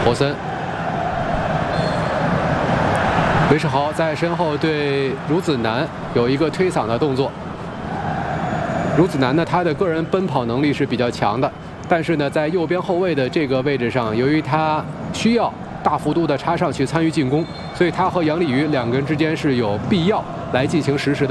霍森，韦世豪在身后对孺子男有一个推搡的动作。孺子男呢，他的个人奔跑能力是比较强的，但是呢，在右边后卫的这个位置上，由于他需要大幅度的插上去参与进攻，所以他和杨立瑜两个人之间是有必要来进行实时的。